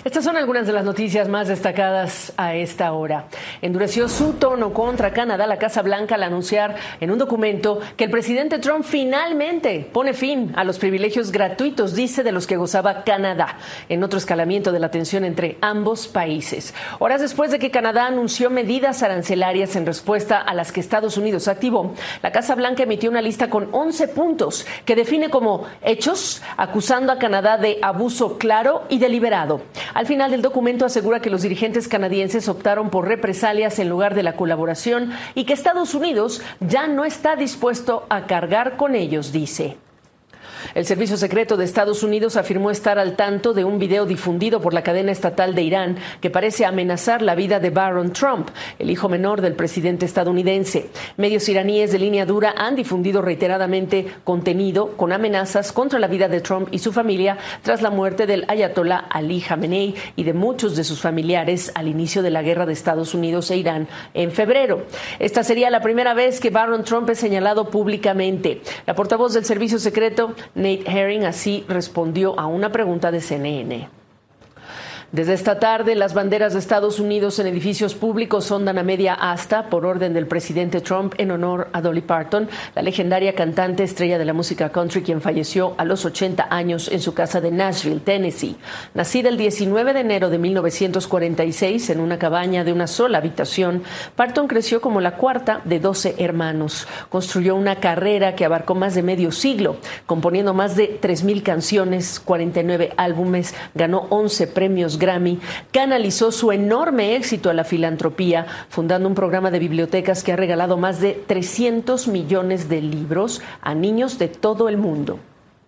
Estas son algunas de las noticias más destacadas a esta hora. Endureció su tono contra Canadá la Casa Blanca al anunciar en un documento que el presidente Trump finalmente pone fin a los privilegios gratuitos, dice, de los que gozaba Canadá, en otro escalamiento de la tensión entre ambos países. Horas después de que Canadá anunció medidas arancelarias en respuesta a las que Estados Unidos activó, la Casa Blanca emitió una lista con 11 puntos que define como hechos, acusando a Canadá de abuso claro y deliberado. Al final del documento asegura que los dirigentes canadienses optaron por represalias en lugar de la colaboración y que Estados Unidos ya no está dispuesto a cargar con ellos, dice. El Servicio Secreto de Estados Unidos afirmó estar al tanto de un video difundido por la cadena estatal de Irán que parece amenazar la vida de Barron Trump, el hijo menor del presidente estadounidense. Medios iraníes de línea dura han difundido reiteradamente contenido con amenazas contra la vida de Trump y su familia tras la muerte del ayatolá Ali Khamenei y de muchos de sus familiares al inicio de la guerra de Estados Unidos e Irán en febrero. Esta sería la primera vez que Barron Trump es señalado públicamente. La portavoz del Servicio Secreto, Nate Herring, así respondió a una pregunta de CNN. Desde esta tarde, las banderas de Estados Unidos en edificios públicos ondan a media asta por orden del presidente Trump en honor a Dolly Parton, la legendaria cantante estrella de la música country, quien falleció a los 80 años en su casa de Nashville, Tennessee. Nacida el 19 de enero de 1946 en una cabaña de una sola habitación, Parton creció como la cuarta de 12 hermanos. Construyó una carrera que abarcó más de medio siglo, componiendo más de 3,000 canciones, 49 álbumes, ganó 11 premios Grammy, canalizó su enorme éxito a la filantropía, fundando un programa de bibliotecas que ha regalado más de 300 millones de libros a niños de todo el mundo.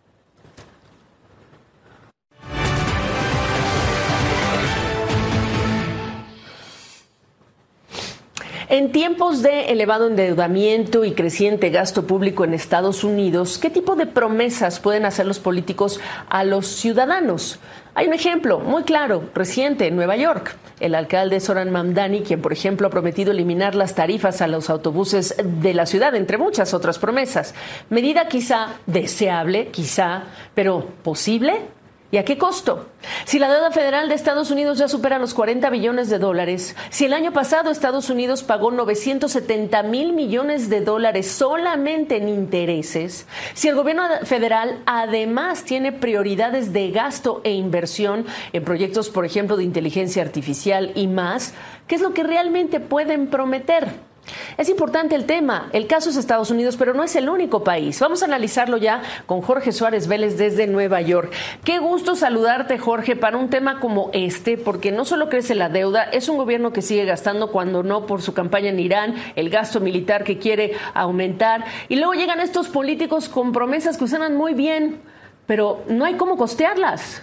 En tiempos de elevado endeudamiento y creciente gasto público en Estados Unidos, ¿qué tipo de promesas pueden hacer los políticos a los ciudadanos? Hay un ejemplo muy claro, reciente, en Nueva York. El alcalde Zoran Mamdani, quien, por ejemplo, ha prometido eliminar las tarifas a los autobuses de la ciudad, entre muchas otras promesas. Medida quizá deseable, quizá, pero ¿posible? ¿Y a qué costo? Si la deuda federal de Estados Unidos ya supera los 40 billones de dólares, si el año pasado Estados Unidos pagó 970 mil millones de dólares solamente en intereses, si el gobierno federal además tiene prioridades de gasto e inversión en proyectos, por ejemplo, de inteligencia artificial y más, ¿qué es lo que realmente pueden prometer? Es importante el tema. El caso es Estados Unidos, pero no es el único país. Vamos a analizarlo ya con Jorge Suárez Vélez desde Nueva York. Qué gusto saludarte, Jorge, para un tema como este, porque no solo crece la deuda, es un gobierno que sigue gastando cuando no por su campaña en Irán, el gasto militar que quiere aumentar, y luego llegan estos políticos con promesas que suenan muy bien, pero no hay cómo costearlas.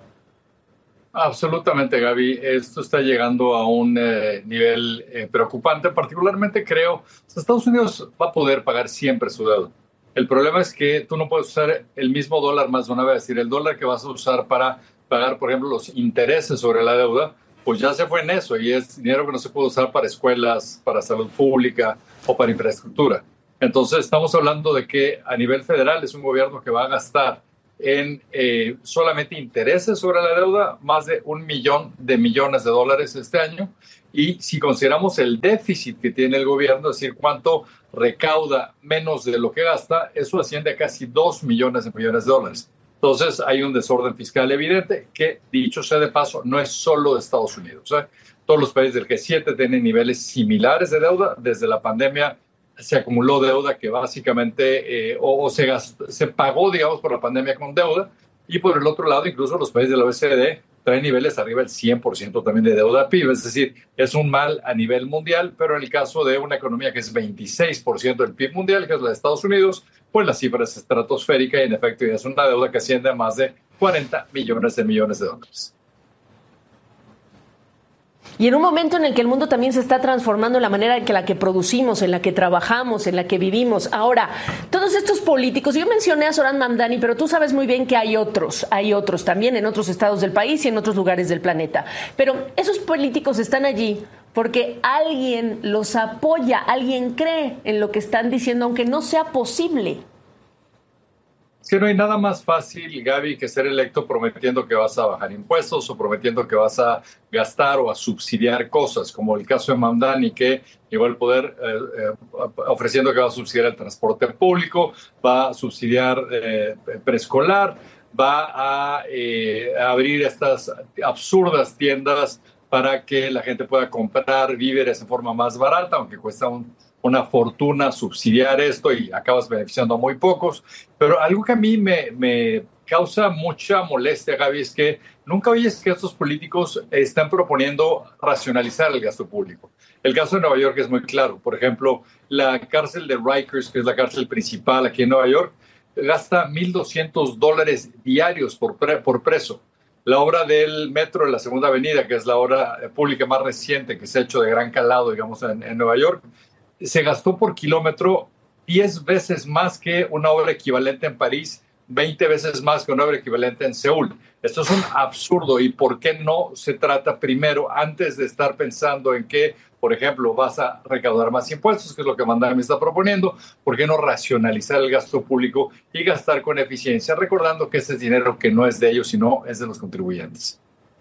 Absolutamente, Gaby. Esto está llegando a un nivel preocupante. Particularmente creo que Estados Unidos va a poder pagar siempre su deuda. El problema es que tú no puedes usar el mismo dólar más de una vez. Es decir, el dólar que vas a usar para pagar, por ejemplo, los intereses sobre la deuda, pues ya se fue en eso y es dinero que no se puede usar para escuelas, para salud pública o para infraestructura. Entonces estamos hablando de que a nivel federal es un gobierno que va a gastar en solamente intereses sobre la deuda, más de 1 millón de millones de dólares este año. Y si consideramos el déficit que tiene el gobierno, es decir, cuánto recauda menos de lo que gasta, eso asciende a casi 2 millones de millones de dólares. Entonces hay un desorden fiscal evidente que, dicho sea de paso, no es solo de Estados Unidos. Todos los países del G7 tienen niveles similares de deuda. Desde la pandemia se acumuló deuda que básicamente se pagó, digamos, por la pandemia con deuda. Y por el otro lado, incluso los países de la OECD traen niveles arriba del 100% también de deuda PIB. Es decir, es un mal a nivel mundial, pero en el caso de una economía que es 26% del PIB mundial, que es la de Estados Unidos, pues la cifra es estratosférica y en efecto es una deuda que asciende a más de 40 millones de millones de dólares. Y en un momento en el que el mundo también se está transformando en la manera en la que producimos, en la que trabajamos, en la que vivimos. Ahora, todos estos políticos, yo mencioné a Zoran Mamdani, pero tú sabes muy bien que hay otros también en otros estados del país y en otros lugares del planeta. Pero esos políticos están allí porque alguien los apoya, alguien cree en lo que están diciendo, aunque no sea posible. Es que no hay nada más fácil, Gaby, que ser electo prometiendo que vas a bajar impuestos o prometiendo que vas a gastar o a subsidiar cosas, como el caso de Mamdani, que llegó al poder ofreciendo que va a subsidiar el transporte público, va a subsidiar preescolar, va a abrir estas absurdas tiendas para que la gente pueda comprar víveres en forma más barata, aunque cuesta una fortuna subsidiar esto y acabas beneficiando a muy pocos. Pero algo que a mí me causa mucha molestia, Gaby, es que nunca oyes que estos políticos están proponiendo racionalizar el gasto público. El caso de Nueva York es muy claro. Por ejemplo, la cárcel de Rikers, que es la cárcel principal aquí en Nueva York, gasta $1,200 diarios por preso. La obra del metro de la Segunda Avenida, que es la obra pública más reciente que se ha hecho de gran calado, digamos, en Nueva York, se gastó por kilómetro 10 veces más que una obra equivalente en París, 20 veces más que una obra equivalente en Seúl. Esto es un absurdo. ¿Y por qué no se trata primero, antes de estar pensando en que, por ejemplo, vas a recaudar más impuestos, que es lo que Mamdani me está proponiendo? ¿Por qué no racionalizar el gasto público y gastar con eficiencia, recordando que ese es dinero que no es de ellos, sino es de los contribuyentes?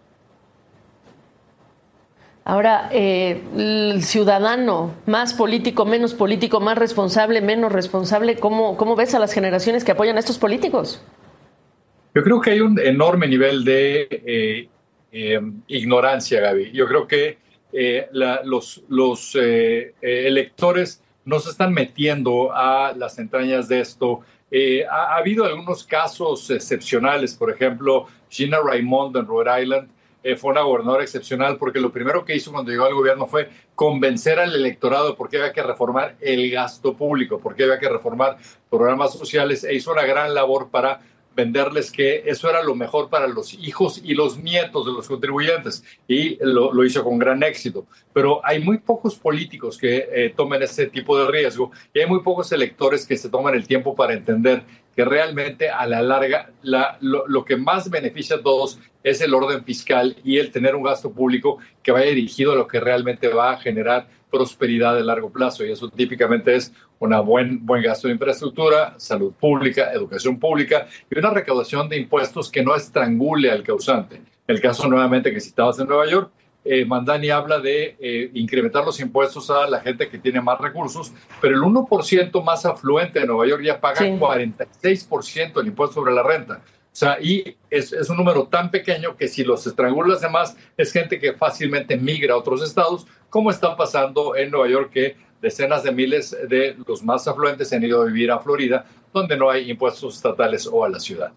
Ahora, el ciudadano, más político, menos político, más responsable, menos responsable, ¿cómo ves a las generaciones que apoyan a estos políticos? Yo creo que hay un enorme nivel de ignorancia, Gaby. Yo creo que los electores no se están metiendo a las entrañas de esto. Ha habido algunos casos excepcionales, por ejemplo, Gina Raimondo en Rhode Island, fue una gobernadora excepcional porque lo primero que hizo cuando llegó al gobierno fue convencer al electorado de por qué había que reformar el gasto público, por qué había que reformar programas sociales, e hizo una gran labor para venderles que eso era lo mejor para los hijos y los nietos de los contribuyentes, y lo hizo con gran éxito. Pero hay muy pocos políticos que tomen ese tipo de riesgo, y hay muy pocos electores que se toman el tiempo para entender que realmente a la larga lo que más beneficia a todos es el orden fiscal y el tener un gasto público que vaya dirigido a lo que realmente va a generar prosperidad de largo plazo, y eso típicamente es un buen gasto de infraestructura, salud pública, educación pública y una recaudación de impuestos que no estrangule al causante. El caso nuevamente que citabas en Nueva York, Mamdani habla de incrementar los impuestos a la gente que tiene más recursos, pero el 1% más afluente de Nueva York ya paga 46% del impuesto sobre la renta. O sea, y es un número tan pequeño que si los estrangula los demás, es gente que fácilmente migra a otros estados, como está pasando en Nueva York, que decenas de miles de los más afluentes se han ido a vivir a Florida, donde no hay impuestos estatales, o a la ciudad.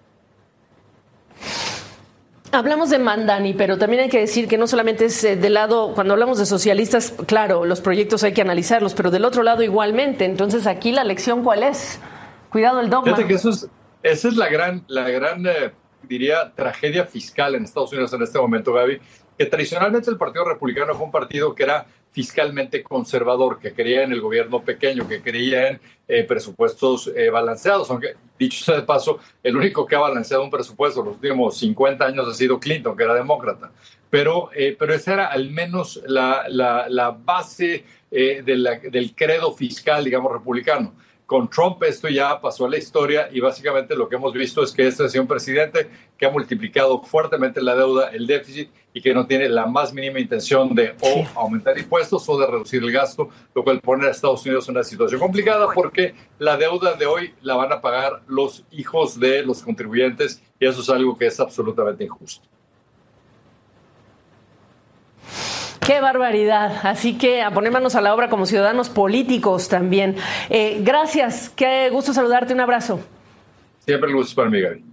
Hablamos de Mamdani, pero también hay que decir que no solamente es del lado, cuando hablamos de socialistas, claro, los proyectos hay que analizarlos, pero del otro lado igualmente. Entonces, aquí la lección, ¿cuál es? Cuidado el dogma. Fíjate que esa es la gran diría, tragedia fiscal en Estados Unidos en este momento, Gaby, que tradicionalmente el Partido Republicano fue un partido que era fiscalmente conservador, que creía en el gobierno pequeño, que creía en presupuestos balanceados, aunque, dicho sea de paso, el único que ha balanceado un presupuesto los últimos 50 años ha sido Clinton, que era demócrata. Pero esa era al menos la base del credo fiscal, digamos, republicano. Con Trump esto ya pasó a la historia, y básicamente lo que hemos visto es que este ha sido un presidente que ha multiplicado fuertemente la deuda, el déficit, y que no tiene la más mínima intención de o aumentar impuestos o de reducir el gasto, lo cual pone a Estados Unidos en una situación complicada, porque la deuda de hoy la van a pagar los hijos de los contribuyentes, y eso es algo que es absolutamente injusto. ¡Qué barbaridad! Así que a poner manos a la obra como ciudadanos políticos también. Gracias, qué gusto saludarte, un abrazo. Siempre el gusto es para mí, Gaby.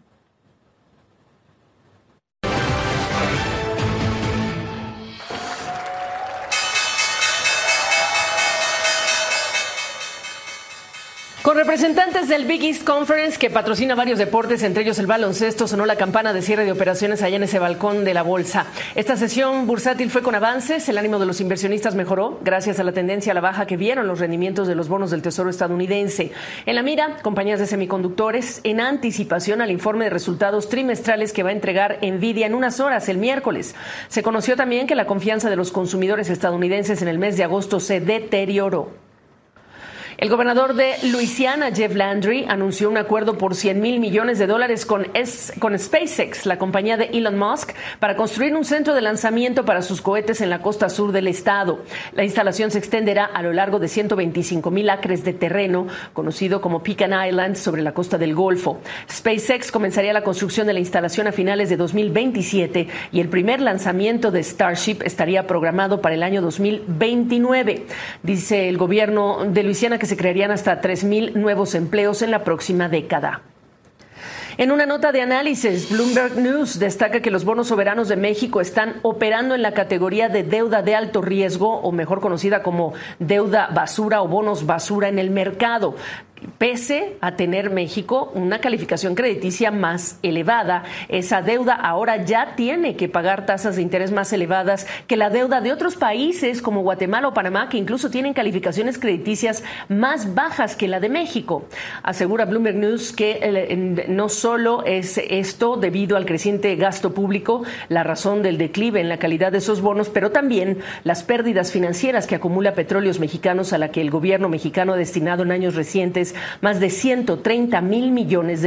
Con representantes del Big East Conference, que patrocina varios deportes, entre ellos el baloncesto, sonó la campana de cierre de operaciones allá en ese balcón de la bolsa. Esta sesión bursátil fue con avances, el ánimo de los inversionistas mejoró gracias a la tendencia a la baja que vieron los rendimientos de los bonos del Tesoro estadounidense. En la mira, compañías de semiconductores, en anticipación al informe de resultados trimestrales que va a entregar Nvidia en unas horas, el miércoles. Se conoció también que la confianza de los consumidores estadounidenses en el mes de agosto se deterioró. El gobernador de Luisiana, Jeff Landry, anunció un acuerdo por $100,000 millones con SpaceX, la compañía de Elon Musk, para construir un centro de lanzamiento para sus cohetes en la costa sur del estado. La instalación se extenderá a lo largo de 125,000 acres de terreno, conocido como Pecan Island, sobre la costa del Golfo. SpaceX comenzaría la construcción de la instalación a finales de 2027 y el primer lanzamiento de Starship estaría programado para el año 2029. Dice el gobierno de Luisiana que se crearían hasta 3,000 nuevos empleos en la próxima década. En una nota de análisis, Bloomberg News destaca que los bonos soberanos de México están operando en la categoría de deuda de alto riesgo, o mejor conocida como deuda basura o bonos basura en el mercado. Pese a tener México una calificación crediticia más elevada, esa deuda ahora ya tiene que pagar tasas de interés más elevadas que la deuda de otros países como Guatemala o Panamá, que incluso tienen calificaciones crediticias más bajas que la de México. Asegura Bloomberg News que no solo es esto debido al creciente gasto público la razón del declive en la calidad de esos bonos, pero también las pérdidas financieras que acumula Petróleos Mexicanos, a la que el gobierno mexicano ha destinado en años recientes más de $130,000 millones.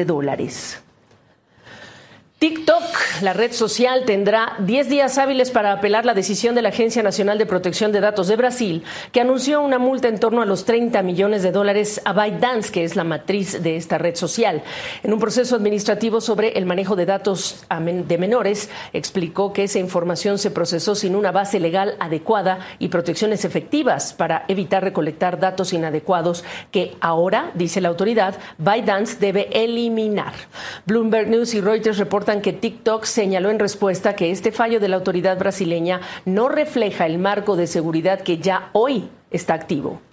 TikTok, la red social, tendrá 10 días hábiles para apelar la decisión de la Agencia Nacional de Protección de Datos de Brasil, que anunció una multa en torno a los $30 millones a ByteDance, que es la matriz de esta red social. En un proceso administrativo sobre el manejo de datos de menores, explicó que esa información se procesó sin una base legal adecuada y protecciones efectivas para evitar recolectar datos inadecuados que ahora, dice la autoridad, ByteDance debe eliminar. Bloomberg News y Reuters reportan que TikTok señaló en respuesta que este fallo de la autoridad brasileña no refleja el marco de seguridad que ya hoy está activo.